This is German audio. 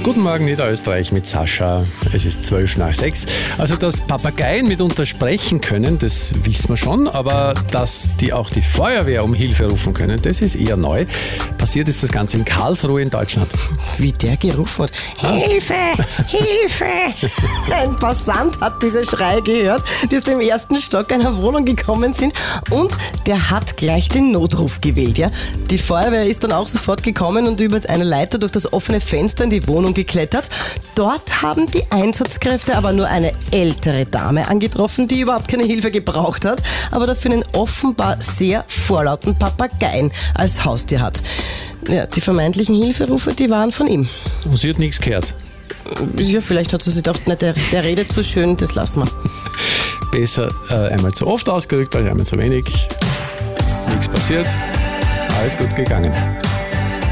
Guten Morgen Niederösterreich mit Sascha. Es ist 5:12. Also, dass Papageien mitunter sprechen können, das wissen wir schon, aber dass die auch die Feuerwehr um Hilfe rufen können, das ist eher neu. Passiert ist das Ganze in Karlsruhe in Deutschland. Wie der gerufen hat. Hilfe! Hilfe! Ein Passant hat diese Schreie gehört, die aus dem ersten Stock einer Wohnung gekommen sind, und der hat gleich den Notruf gewählt. Ja? Die Feuerwehr ist dann auch sofort gekommen und über eine Leiter durch das offene Fenster in die Wohnung geklettert. Dort haben die Einsatzkräfte aber nur eine ältere Dame angetroffen, die überhaupt keine Hilfe gebraucht hat, aber dafür einen offenbar sehr vorlauten Papageien als Haustier hat. Ja, die vermeintlichen Hilferufe, die waren von ihm. Und sie hat nichts gehört. Ja, vielleicht hat sie sich gedacht, der redet zu schön, das lassen wir. Besser einmal zu oft ausgerückt als einmal zu wenig. Nichts passiert. Alles gut gegangen.